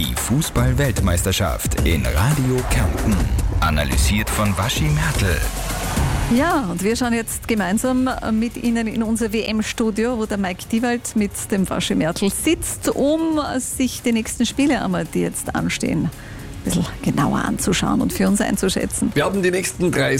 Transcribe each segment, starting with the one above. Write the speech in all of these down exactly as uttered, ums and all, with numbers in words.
Die Fußball-Weltmeisterschaft in Radio Kärnten. Analysiert von Waschi Mertl. Ja, und wir schauen jetzt gemeinsam mit Ihnen in unser W M-Studio, wo der Mike Diewald mit dem Waschi Mertl sitzt, um sich die nächsten Spiele einmal, die jetzt anstehen, ein bisschen genauer anzuschauen und für uns einzuschätzen. Wir haben die nächsten drei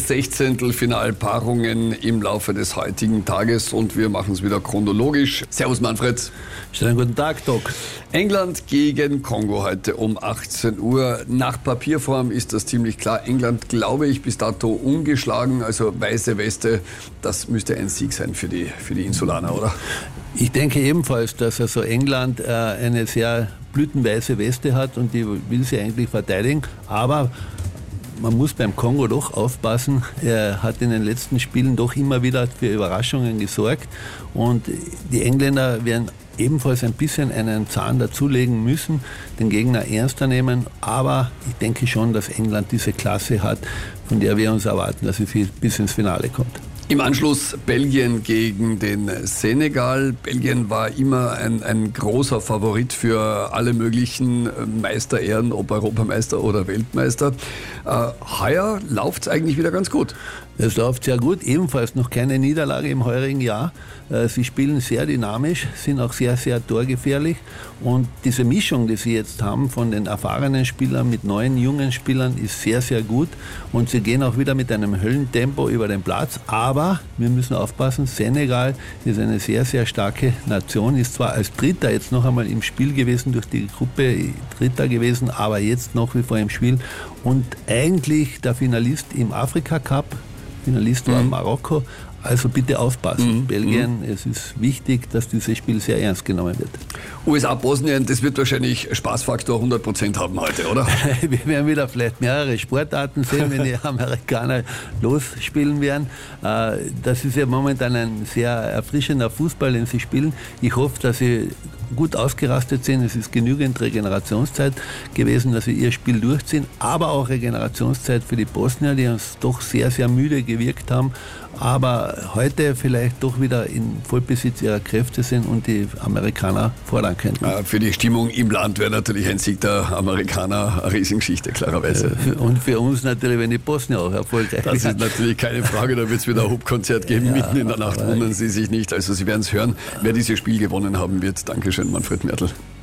Sechzehntelfinalpaarungen im Laufe des heutigen Tages und wir machen es wieder chronologisch. Servus Manfred. Schönen guten Tag, Doc. England gegen Kongo heute um achtzehn Uhr. Nach Papierform ist das ziemlich klar. England, glaube ich, bis dato ungeschlagen. Also weiße Weste, das müsste ein Sieg sein für die, für die Insulaner, oder? Ich denke ebenfalls, dass also England äh, eine sehr blütenweiße Weste hat und die will sie eigentlich verteidigen. Aber man muss beim Kongo doch aufpassen. Er hat in den letzten Spielen doch immer wieder für Überraschungen gesorgt. Und die Engländer werden ebenfalls ein bisschen einen Zahn dazulegen müssen, den Gegner ernster nehmen. Aber ich denke schon, dass England diese Klasse hat, von der wir uns erwarten, dass sie bis ins Finale kommt. Im Anschluss Belgien gegen den Senegal. Belgien war immer ein, ein großer Favorit für alle möglichen Meisterehren, ob Europameister oder Weltmeister. Äh, heuer läuft es eigentlich wieder ganz gut. Es läuft sehr gut, ebenfalls noch keine Niederlage im heurigen Jahr. Sie spielen sehr dynamisch, sind auch sehr, sehr torgefährlich. Und diese Mischung, die sie jetzt haben von den erfahrenen Spielern mit neuen, jungen Spielern, ist sehr, sehr gut. Und sie gehen auch wieder mit einem Höllentempo über den Platz. Aber wir müssen aufpassen, Senegal ist eine sehr, sehr starke Nation, ist zwar als Dritter jetzt noch einmal im Spiel gewesen, durch die Gruppe Dritter gewesen, aber jetzt noch wie vor im Spiel. Und eigentlich der Finalist im Afrika-Cup, Finalist war mhm. Marokko, also bitte aufpassen. Mhm. Belgien, es ist wichtig, dass dieses Spiel sehr ernst genommen wird. U S A Bosnien, das wird wahrscheinlich Spaßfaktor hundert Prozent haben heute, oder? Wir werden wieder vielleicht mehrere Sportarten sehen, wenn die Amerikaner losspielen werden. Das ist ja momentan ein sehr erfrischender Fußball, den sie spielen. Ich hoffe, dass sie gut ausgerastet sind. Es ist genügend Regenerationszeit gewesen, dass sie ihr Spiel durchziehen, aber auch Regenerationszeit für die Bosnier, die uns doch sehr, sehr müde gewirkt haben, aber heute vielleicht doch wieder in Vollbesitz ihrer Kräfte sind und die Amerikaner fordern könnten. Ja, für die Stimmung im Land wäre natürlich ein Sieg der Amerikaner eine Riesengeschichte, klarerweise. Und für uns natürlich, wenn die Bosnier auch erfolgreich sind. Das ist natürlich keine Frage, da wird es wieder ein Hubkonzert geben, ja, mitten in der Nacht, wundern Sie sich nicht. Also Sie werden es hören, wer dieses Spiel gewonnen haben wird. Dankeschön, Manfred Mertl.